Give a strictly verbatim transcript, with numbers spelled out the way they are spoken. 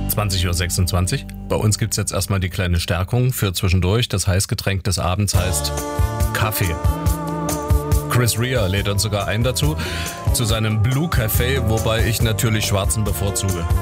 zwanzig Uhr sechsundzwanzig. Bei uns gibt es jetzt erstmal die kleine Stärkung für zwischendurch. Das Heißgetränk des Abends heißt Kaffee. Chris Rea lädt uns sogar ein dazu, zu seinem Blue Café, wobei ich natürlich schwarzen bevorzuge.